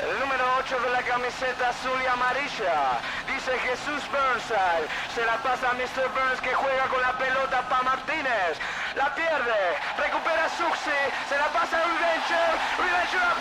El número 8 de la camiseta azul y amarilla. Dice Jesús Burnside. Se la pasa a Mr. Burns que juega con la pelota para Martínez. La pierde. Recupera Suxi. Se la pasa a Revenger. Revenger